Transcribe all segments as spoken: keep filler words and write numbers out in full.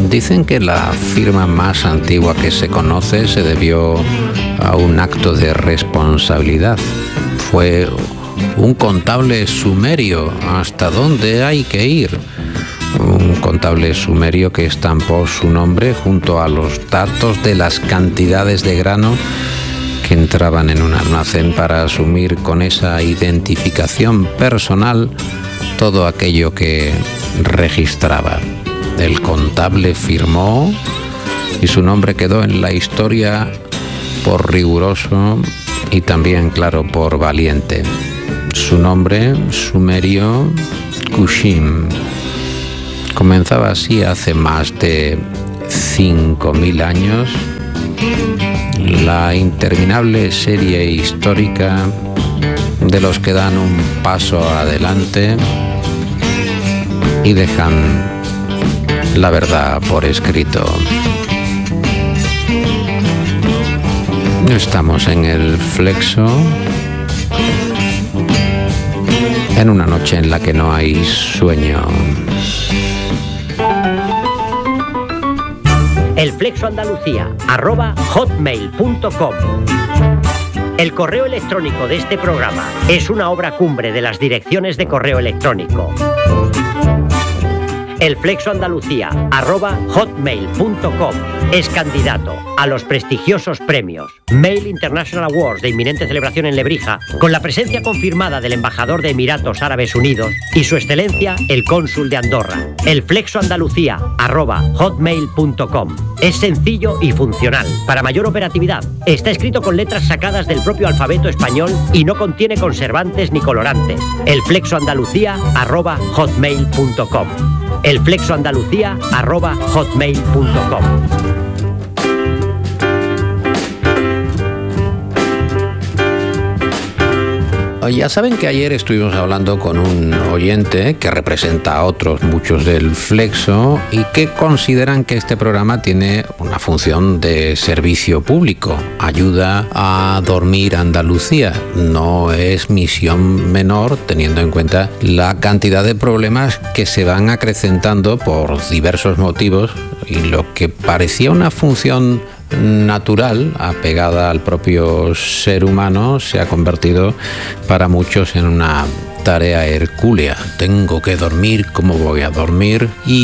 Dicen que la firma más antigua que se conoce se debió a un acto de responsabilidad. Fue un contable sumerio. ¿Hasta dónde hay que ir? Un contable sumerio que estampó su nombre junto a los datos de las cantidades de grano que entraban en un almacén para asumir con esa identificación personal todo aquello que registraba. El contable firmó y su nombre quedó en la historia por riguroso y también, claro, por valiente. Su nombre, sumerio, Kushim. Comenzaba así hace más de cinco mil años la interminable serie histórica de los que dan un paso adelante y dejan la verdad por escrito. Estamos en el Flexo, en una noche en la que no hay sueño. El Flexo Andalucía, arroba hotmail punto com. El correo electrónico de este programa es una obra cumbre de las direcciones de correo electrónico. El Flexo Andalucía, arroba hotmail punto com, es candidato a los prestigiosos premios Mail International Awards de inminente celebración en Lebrija, con la presencia confirmada del embajador de Emiratos Árabes Unidos y su excelencia el cónsul de Andorra. El Flexo Andalucía, arroba hotmail punto com. Es sencillo y funcional. Para mayor operatividad, está escrito con letras sacadas del propio alfabeto español y no contiene conservantes ni colorantes. El Flexo Andalucía, arroba hotmail punto com. El Flexo Andalucía, arroba hotmail punto com. Ya saben que ayer estuvimos hablando con un oyente que representa a otros muchos del Flexo y que consideran que este programa tiene una función de servicio público. Ayuda a dormir Andalucía. No es misión menor teniendo en cuenta la cantidad de problemas que se van acrecentando por diversos motivos y lo que parecía una función natural, apegada al propio ser humano, se ha convertido para muchos en una tarea hercúlea. Tengo que dormir, ¿cómo voy a dormir?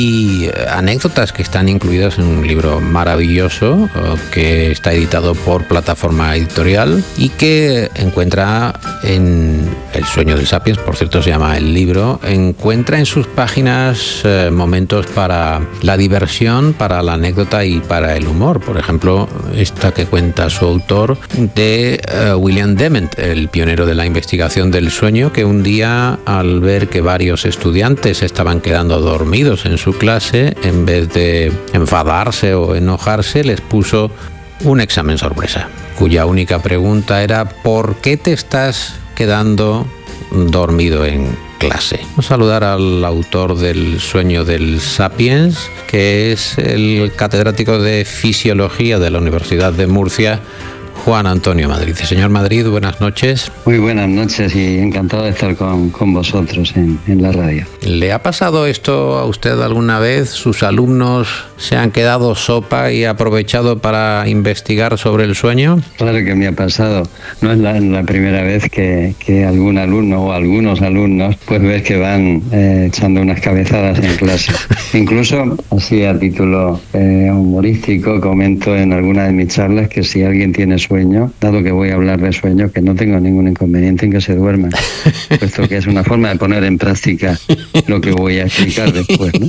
Y anécdotas que están incluidas en un libro maravilloso que está editado por Plataforma Editorial y que encuentra en El sueño del Sapiens, por cierto se llama el libro, encuentra en sus páginas eh, momentos para la diversión, para la anécdota y para el humor. Por ejemplo, esta que cuenta su autor de uh, William Dement, el pionero de la investigación del sueño, que un día, al ver que varios estudiantes estaban quedando dormidos en su clase, en vez de enfadarse o enojarse, les puso un examen sorpresa, cuya única pregunta era ¿por qué te estás quedando dormido en clase? Vamos a saludar al autor del sueño del Sapiens, que es el catedrático de Fisiología de la Universidad de Murcia, Juan Antonio Madrid. Señor Madrid, buenas noches. Muy buenas noches y encantado de estar con, con vosotros en, en la radio. ¿Le ha pasado esto a usted alguna vez? ¿Sus alumnos se han quedado sopa y aprovechado para investigar sobre el sueño? Claro que me ha pasado. No es la, la primera vez que, que algún alumno o algunos alumnos pues ves que van eh, echando unas cabezadas en clase. Incluso, así a título eh, humorístico, comento en alguna de mis charlas que si alguien tiene sueño, dado que voy a hablar de sueño, que no tengo ningún inconveniente en que se duerman, puesto que es una forma de poner en práctica lo que voy a explicar después, ¿no?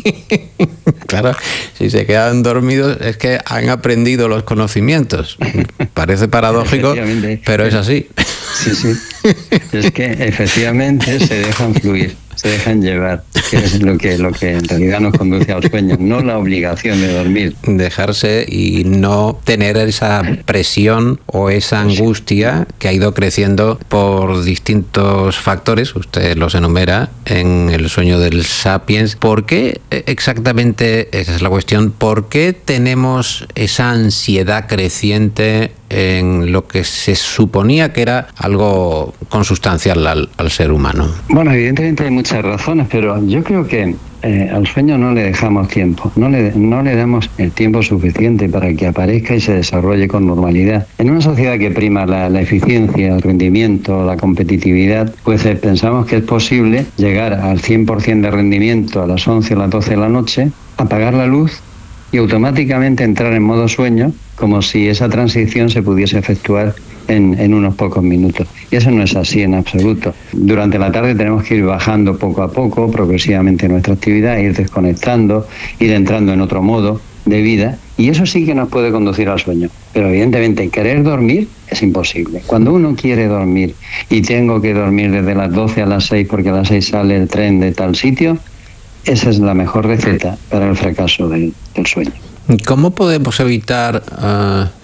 Claro, si se quedan dormidos es que han aprendido los conocimientos. Parece paradójico, pero es así. Sí, sí. Es que efectivamente se dejan fluir, se dejan llevar, que es lo que, lo que en realidad nos conduce al sueño, no la obligación de dormir. Dejarse y no tener esa presión o esa angustia que ha ido creciendo por distintos factores, usted los enumera en El sueño del Sapiens. ¿Por qué exactamente, esa es la cuestión, por qué tenemos esa ansiedad creciente en lo que se suponía que era algo consustancial al, al ser humano? Bueno, evidentemente hay muchas razones, pero yo creo que eh, al sueño no le dejamos tiempo, no le, no le damos el tiempo suficiente para que aparezca y se desarrolle con normalidad. En una sociedad que prima la, la eficiencia, el rendimiento, la competitividad, pues eh, pensamos que es posible llegar al cien por ciento de rendimiento a las once o las doce de la noche, apagar la luz y automáticamente entrar en modo sueño, como si esa transición se pudiese efectuar en, en unos pocos minutos. Y eso no es así en absoluto. Durante la tarde tenemos que ir bajando poco a poco, progresivamente nuestra actividad, ir desconectando, ir entrando en otro modo de vida, y eso sí que nos puede conducir al sueño. Pero evidentemente querer dormir es imposible. Cuando uno quiere dormir y tengo que dormir desde las doce a las seis porque a las seis sale el tren de tal sitio, esa es la mejor receta para el fracaso del, del sueño. ¿Cómo podemos evitar uh,